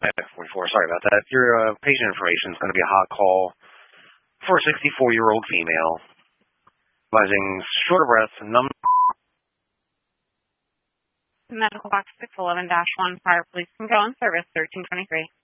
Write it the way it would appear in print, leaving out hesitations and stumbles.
44. Sorry about that. Your patient information is going to be a hot call for a 64-year-old female, causing short of breath, Medical box 611-1, Fire Police can go on service 1323.